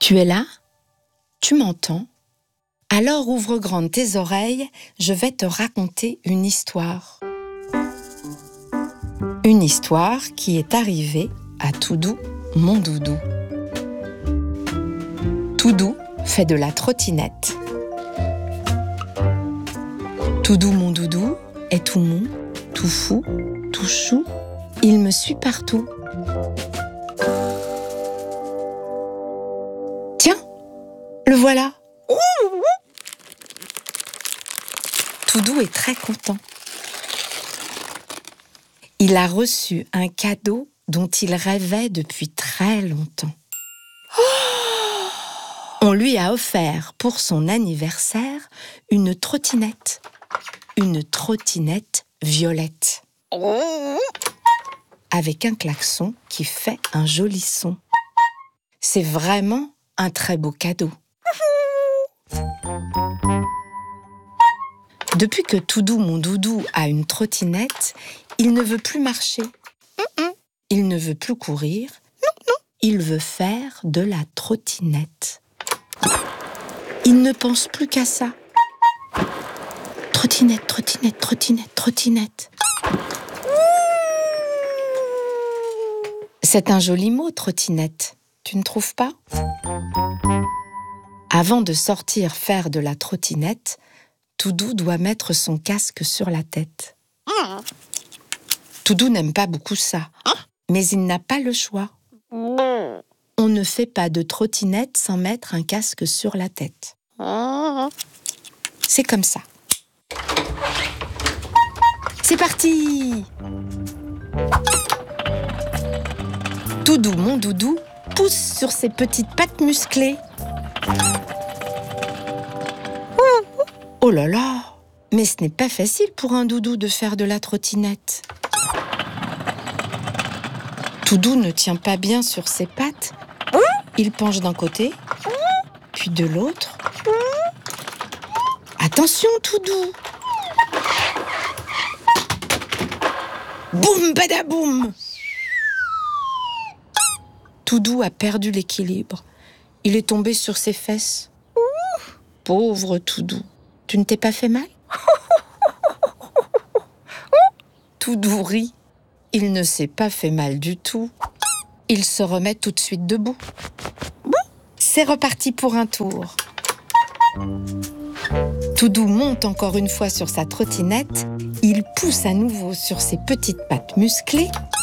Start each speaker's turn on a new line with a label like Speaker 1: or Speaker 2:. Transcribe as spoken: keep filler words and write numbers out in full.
Speaker 1: Tu es là? Tu m'entends? Alors ouvre grandes tes oreilles, je vais te raconter une histoire. Une histoire qui est arrivée à Toudou, mon doudou. Toudou fait de la trottinette. Toudou, mon doudou, est tout mou, tout fou, tout chou. Il me suit partout. Tiens, le voilà. Toudou est très content. Il a reçu un cadeau dont il rêvait depuis très longtemps. On lui a offert pour son anniversaire une trottinette. Une trottinette violette. Avec un klaxon qui fait un joli son. C'est vraiment un très beau cadeau. Depuis que Toudou, mon doudou, a une trottinette, il ne veut plus marcher. Il ne veut plus courir. Il veut faire de la trottinette. Il ne pense plus qu'à ça. Trottinette, trottinette, trottinette, trottinette. C'est un joli mot, trottinette. Tu ne trouves pas? Avant de sortir faire de la trottinette, Toudou doit mettre son casque sur la tête. Toudou n'aime pas beaucoup ça, mais il n'a pas le choix. On ne fait pas de trottinette sans mettre un casque sur la tête. C'est comme ça. C'est parti! Toudou, mon doudou, pousse sur ses petites pattes musclées. Oh là là! Mais ce n'est pas facile pour un doudou de faire de la trottinette. Toudou ne tient pas bien sur ses pattes. Il penche d'un côté, puis de l'autre. Attention, Toudou! Boum badaboum! Toudou a perdu l'équilibre. Il est tombé sur ses fesses. Pauvre Toudou, tu ne t'es pas fait mal? Toudou rit. Il ne s'est pas fait mal du tout. Il se remet tout de suite debout. C'est reparti pour un tour. Toudou monte encore une fois sur sa trottinette. Il pousse à nouveau sur ses petites pattes musclées.